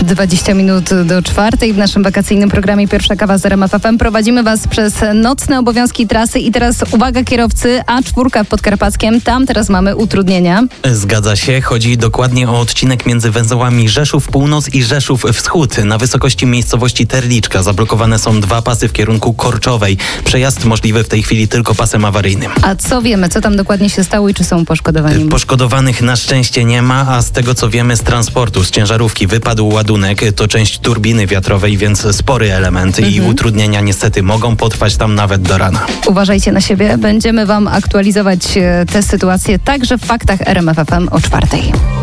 20 minut do 4:00 w naszym wakacyjnym programie Pierwsza Kawa z RMF FM. Prowadzimy Was przez nocne obowiązki trasy i teraz uwaga kierowcy, A4 w Podkarpackiem, tam teraz mamy utrudnienia. Zgadza się, chodzi dokładnie o odcinek między węzłami Rzeszów Północ i Rzeszów Wschód. Na wysokości miejscowości Terliczka zablokowane są 2 pasy w kierunku Korczowej. Przejazd możliwy w tej chwili tylko pasem awaryjnym. A co wiemy, co tam dokładnie się stało i czy są poszkodowani? Poszkodowanych na szczęście nie ma, a z tego co wiemy z transportu, z ciężarówki wypadł ładunek, to część turbiny wiatrowej, więc spory element i utrudnienia niestety mogą potrwać tam nawet do rana. Uważajcie na siebie, będziemy Wam aktualizować tę sytuację także w faktach RMF FM o 4:00.